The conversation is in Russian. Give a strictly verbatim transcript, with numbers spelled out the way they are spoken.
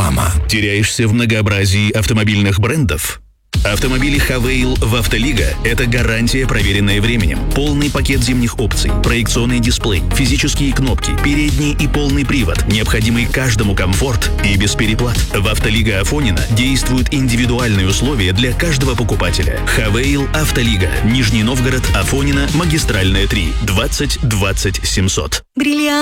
Реклама. Теряешься в многообразии автомобильных брендов? Автомобили Хавейл в Автолига – это гарантия, проверенная временем. Полный пакет зимних опций, проекционный дисплей, физические кнопки, передний и полный привод, необходимый каждому комфорт и без переплат. В Автолига Афонина действуют индивидуальные условия для каждого покупателя. Хавейл Автолига. Нижний Новгород, Афонина, Магистральная три, двадцать двадцать семьсот. Бриллиант.